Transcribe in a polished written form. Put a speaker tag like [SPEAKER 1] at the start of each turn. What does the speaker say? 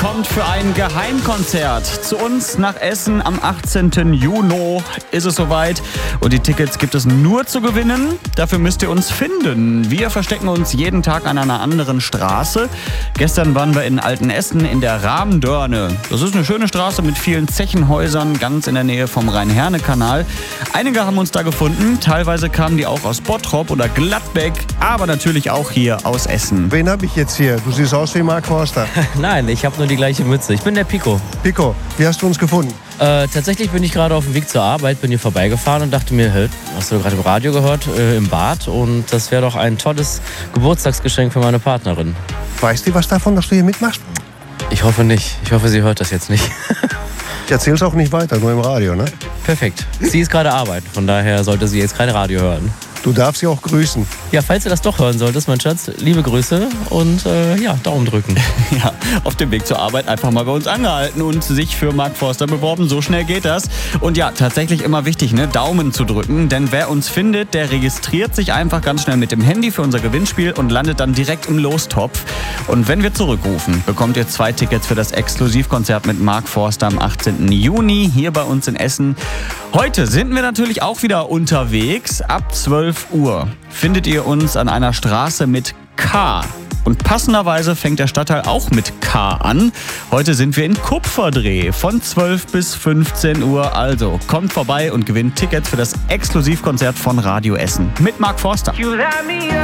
[SPEAKER 1] kommt für ein Geheimkonzert zu uns nach Essen am 18. Juni. Ist es soweit und die Tickets gibt es nur zu gewinnen. Dafür müsst ihr uns finden. Wir verstecken uns jeden Tag an einer anderen Straße. Gestern waren wir in Altenessen in der Rahmendörne. Das ist eine schöne Straße mit vielen Zechenhäusern, ganz in der Nähe vom Rhein-Herne-Kanal. Einige haben uns da gefunden. Teilweise kamen die auch aus Bottrop oder Gladbeck, aber natürlich auch hier aus Essen.
[SPEAKER 2] Wen habe ich jetzt hier? Du siehst aus wie Mark Forster.
[SPEAKER 3] Nein, ich habe nur die gleiche Mütze. Ich bin der Pico.
[SPEAKER 2] Pico, wie hast du uns gefunden?
[SPEAKER 3] Tatsächlich bin ich gerade auf dem Weg zur Arbeit, bin hier vorbeigefahren und dachte mir, hey, hast du gerade im Radio gehört, im Bad, und das wäre doch ein tolles Geburtstagsgeschenk für meine Partnerin.
[SPEAKER 2] Weiß die was davon, dass du hier mitmachst?
[SPEAKER 3] Ich hoffe nicht. Ich hoffe, sie hört das jetzt nicht.
[SPEAKER 2] Ich erzähl's auch nicht weiter, nur im Radio, ne?
[SPEAKER 3] Perfekt. Sie ist gerade arbeiten, von daher sollte sie jetzt kein Radio hören.
[SPEAKER 2] Du darfst sie auch grüßen.
[SPEAKER 3] Ja, falls du das doch hören solltest, mein Schatz, liebe Grüße und Daumen drücken.
[SPEAKER 1] Ja, auf dem Weg zur Arbeit einfach mal bei uns angehalten und sich für Mark Forster beworben. So schnell geht das. Und ja, tatsächlich immer wichtig, ne, Daumen zu drücken. Denn wer uns findet, der registriert sich einfach ganz schnell mit dem Handy für unser Gewinnspiel und landet dann direkt im Lostopf. Und wenn wir zurückrufen, bekommt ihr 2 Tickets für das Exklusivkonzert mit Mark Forster am 18. Juni hier bei uns in Essen. Heute sind wir natürlich auch wieder unterwegs. Ab 12 Uhr findet ihr uns an einer Straße mit K. Und passenderweise fängt der Stadtteil auch mit K an. Heute sind wir in Kupferdreh von 12 bis 15 Uhr. Also kommt vorbei und gewinnt Tickets für das Exklusivkonzert von Radio Essen mit Mark Forster.